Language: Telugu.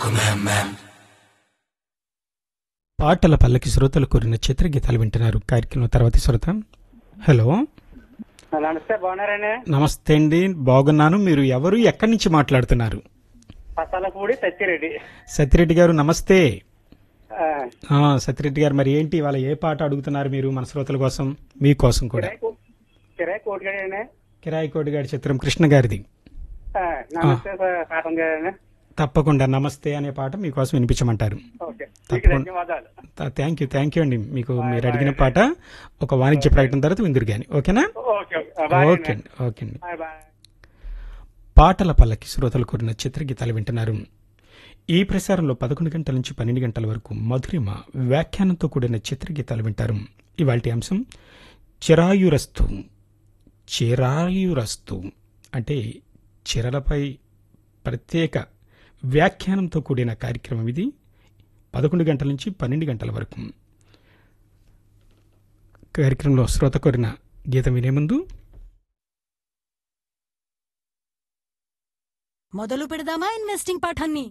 పాటల పల్లకి శ్రోతలు కోరిన చిత్రగీతాలు వింటున్నారు. కార్యక్రమం తర్వాతి శ్రోత. హలో, నమస్తే, బాగున్నారండి? నమస్తే అండి, బాగున్నాను. మీరు ఎవరు, ఎక్కడి నుంచి మాట్లాడుతున్నారు? పసాలపూడి సత్యరెడ్డి. సత్యరెడ్డి గారు నమస్తే. ఆ, సత్యరెడ్డి గారు, మరి ఏంటి ఇవాళ ఏ పాట అడుగుతున్నారు మీరు మన శ్రోతల కోసం, మీకోసం కూడా? కిరాయి కోటిగాడండి. కిరాయి కోటి గారి చిత్రం, కృష్ణ గారిది. నమస్తే పాఠం గారండి. తప్పకుండా నమస్తే అనే పాట మీకోసం వినిపించమంటారు. ఓకే, తప్పకుండా. ధన్యవాదాలు. థ్యాంక్ యూ అండి. మీకు మీరు అడిగిన పాట ఒక వాణిజ్య ప్రకటన తర్వాత విందురు గాని. ఓకేనా? ఓకే, బాయ్ ఓకే అండి. Bye bye. పాటల పల్లకి శ్రోతలు కోరిన చిత్రగీతాలు వింటున్నారు. ఈ ప్రసారంలో 11 గంటల నుంచి 12 గంటల వరకు మధురిమ వ్యాఖ్యానంతో కూడిన చిత్రగీతాలు వింటారు. ఇవాల్టి అంశం చిరాయురస్తు. చిరాయురస్తు అంటే చిరలపై ప్రత్యేక వ్యాఖ్యానంతో కూడిన కార్యక్రమం ఇది. 11 గంటల నుంచి 12 గంటల వరకు కార్యక్రమంలో శ్రోత కోరిన గీతం వినే ముందు మొదలు పెడదామా ఇన్వెస్టింగ్ పాఠాన్ని?